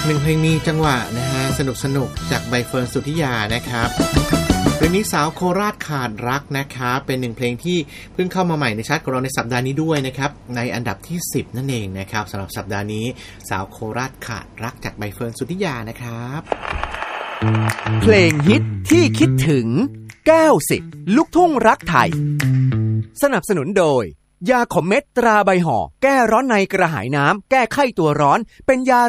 หนึ่งเพลงมีจังหวะนะฮะสนุกจากใบเฟิร์นสุทธิยานะครับเพลงนี้สาวโคราชขาดรักนะครับเป็นหนึ่งเพลงที่เพิ่งเข้ามาใหม่ในชาร์ตของเราในสัปดาห์นี้ด้วยนะครับในอันดับที่10นั่นเองนะครับสำหรับสัปดาห์นี้สาวโคราชขาดรักจากใบเฟิร์นสุทธิยานะครับเพลงฮิตที่คิดถึงแก้วสิบลูกทุ่งรักไทยสนับสนุนโดยยาขมเม็ดตราใบห่อแก้ร้อนในกระหายน้ำแก้ไข้ตัวร้อนเป็นยา